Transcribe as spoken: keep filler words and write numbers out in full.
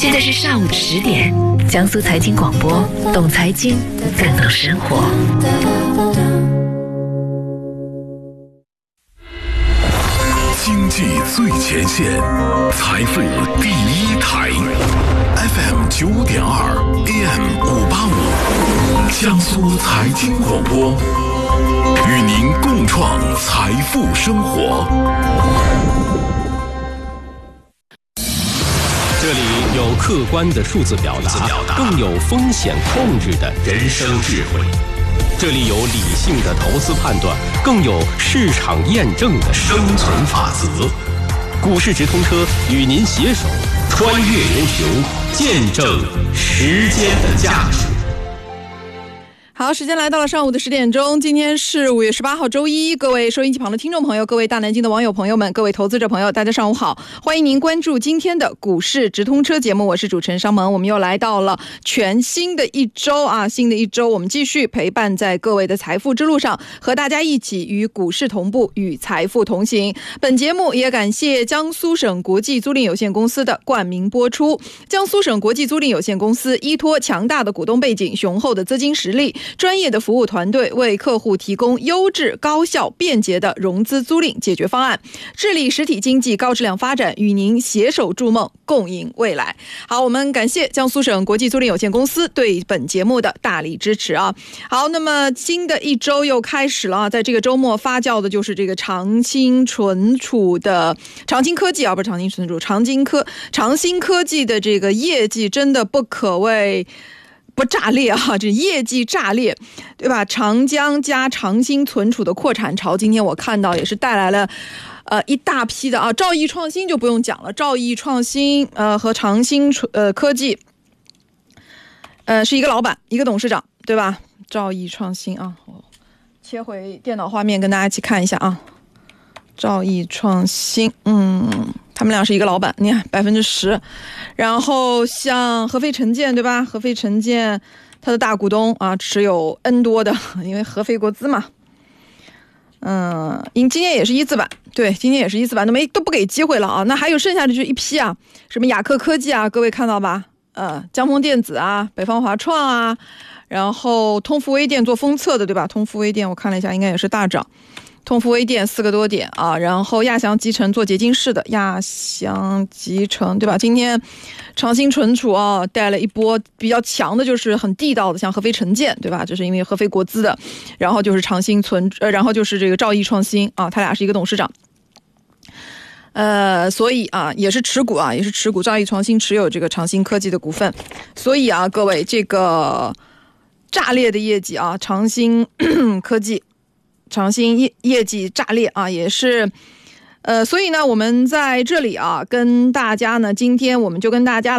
现在是上午十点，江苏财经广播，懂财经，更懂生活。 经济最前线，财富第一台 ，F M 九点二 ，A M 五八五，江苏财经广播，与您共创财富生活。 这里有客观的数字表达，更有风险控制的人生智慧。这里有理性的投资判断，更有市场验证的生存法则。股市直通车与您携手穿越人群，见证时间的价值。 好，时间来到了上午的十点钟，今天是五月十八号周一，各位收音机旁的听众朋友，各位大南京的网友朋友们，各位投资者朋友，大家上午好，欢迎您关注今天的股市直通车节目，我是主持人商萌。我们又来到了全新的一周啊，新的一周，我们继续陪伴在各位的财富之路上，和大家一起与股市同步，与财富同行。本节目也感谢江苏省国际租赁有限公司的冠名播出。江苏省国际租赁有限公司依托强大的股东背景、雄厚的资金实力、专业的服务团队，为客户提供优质、高效、便捷的融资租赁解决方案，致力实体经济高质量发展，与您携手筑梦，共赢未来。好，我们感谢江苏省国际租赁有限公司对本节目的大力支持啊！好，那么新的一周又开始了啊，在这个周末发酵的就是这个长兴存储的长兴科技啊，不是长兴存储，长兴科长兴科技的这个业绩真的不可谓不炸裂啊，这业绩炸裂，对吧？长江加长兴存储的扩产潮，今天我看到也是带来了呃一大批的啊，兆易创新就不用讲了，兆易创新呃和长兴呃科技呃是一个老板一个董事长，对吧？兆易创新啊，我切回电脑画面跟大家一起看一下啊，兆易创新，嗯。他们俩是一个老板，你看百分之十，然后像合肥城建，对吧？合肥城建它的大股东啊持有 N 多的，因为合肥国资嘛，嗯，今天也是一字板，对，今天也是一字板，都没都不给机会了啊。那还有剩下的就一批啊，什么雅克科技啊，各位看到吧？呃，江丰电子啊，北方华创啊，然后通富微电做封测的，对吧？通富微电我看了一下，应该也是大涨。通富微电四个多点啊，然后亚翔集成做结晶式的，亚翔集成对吧？今天长兴存储啊带了一波比较强的，就是很地道的，像合肥城建对吧？这是因为合肥国资的，然后就是长兴存呃，然后就是这个兆易创新啊，他俩是一个董事长。呃，所以啊，也是持股啊，也是持股，兆易创新持有这个长兴科技的股份，所以啊，各位这个炸裂的业绩啊，长兴科技。长兴业业绩炸裂啊，也是，呃，所以呢，我们在这里啊，跟大家呢，今天我们就跟大家